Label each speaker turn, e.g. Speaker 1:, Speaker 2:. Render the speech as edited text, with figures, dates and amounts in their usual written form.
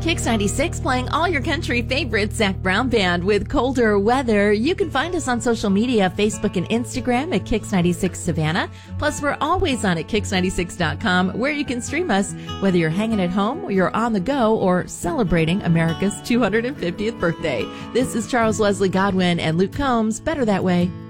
Speaker 1: Kix 96 playing all your country favorites, Zac Brown Band with Colder Weather. You can find us on social media, Facebook and Instagram at Kix 96 Savannah. Plus, we're always on at Kix96.com, where you can stream us, whether you're hanging at home, or you're on the go, or celebrating America's 250th birthday. This is Charles Leslie Godwin and Luke Combs. Better That Way.